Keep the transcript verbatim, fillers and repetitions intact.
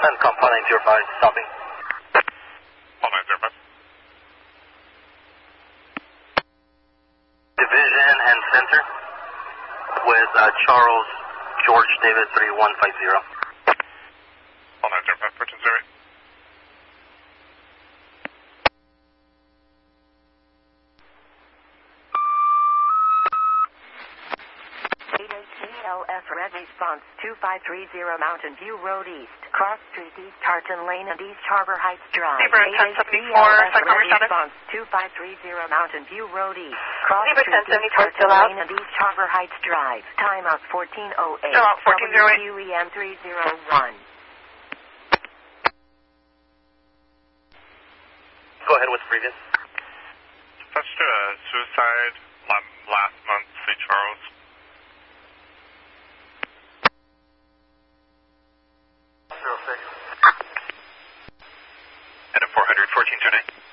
And Compa nine zero five, stopping. Call nine zero five. Division and center with uh, Charles George David three one five zero. Call nine zero five, approaching zero eight. L F Red Response two five three zero Mountain View Road East, Cross Street East Tartan Lane and East Harbor Heights Drive. Zebra ten seventy-four, Cyclone Red Response. Response two five three zero Mountain View Road East, Cross Zebra Street ten East seventy-four, Tartan still out. Lane and East Harbor Heights Drive. Timeout fourteen oh eight. Still out, fourteen oh eight. W E M three zero one. Go ahead with previous. Dispatched to a suicide last month, Saint Charles. zero six. And a four hundred, fourteen twenty.